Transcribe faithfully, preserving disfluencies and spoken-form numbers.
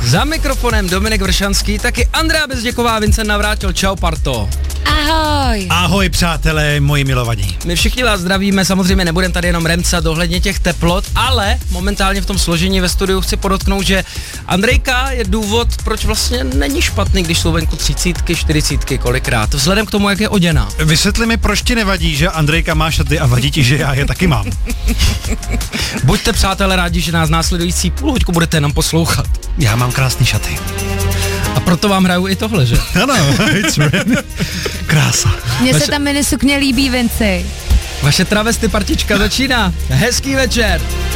Za mikrofonem Dominik Vršanský, taky Andrea Bezděková, Vincent Navrátil. Čau, parto. Ahoj. Ahoj, přátelé, moji milovaní. My všichni vás zdravíme, samozřejmě nebudeme tady jenom remcat ohledně těch teplot, ale momentálně v tom složení ve studiu chci podotknout, že Andrejka je důvod, proč vlastně není špatný, když jsou venku třicítky, čtyřicítky kolikrát, vzhledem k tomu, jak je oděná. Vysvětli mi, proč ti nevadí, že Andrejka má šaty a vadí ti, že já je taky mám. Buďte, přátelé, rádi, že nás následující půl hoďku budete jenom poslouchat. Já mám krásný šaty. A proto vám hraju i tohle, že? Ano, krása. Mně Vaše... se ta minisukně líbí, Vinci. Vaše travesty partička začíná. Hezký večer.